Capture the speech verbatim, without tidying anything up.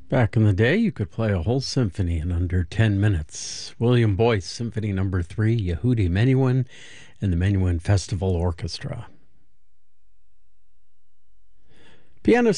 Back in the day, you could play a whole symphony in under ten minutes. William Boyce, Symphony Number Three, Yehudi Menuhin, and the Menuhin Festival Orchestra. Pianist